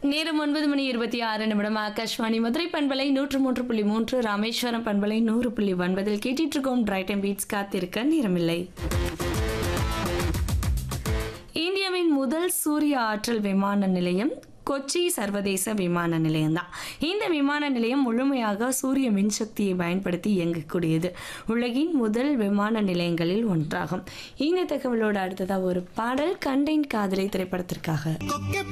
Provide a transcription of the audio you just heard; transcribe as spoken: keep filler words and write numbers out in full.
நேரம் ஒன்பது மணி இருபத்தி ஆறு நிமிடம். ஆகாஷ்வாணி மதுரை பண்பலை நூற்று மூன்று புள்ளி மூன்று, ராமேஸ்வரம் பண்பலை நூறு புள்ளி ஒன்பதில் கேட்டிட்டு இருக்கோம் ட்ரை டைம் பீட்ஸ். காத்திருக்க நேரமில்லை. இந்தியாவின் முதல் சூரிய ஆற்றல் விமான நிலையம் கொச்சி சர்வதேச விமான நிலையம் தான். இந்த விமான நிலையம் முழுமையாக சூரிய மின்சக்தியை பயன்படுத்தி இயங்கக்கூடியது. உலகின் முதல் விமான நிலையங்களில் ஒன்றாகும். இந்த தகவலோடு அடுத்ததாக ஒரு பாடல் கண்டேன் காதலை திரைப்படத்திற்காக.